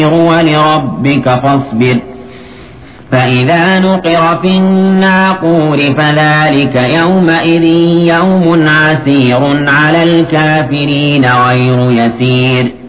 ولربك فاصبر فإذا نقر في الناقور فذلك يومئذ يوم عسير على الكافرين غير يسير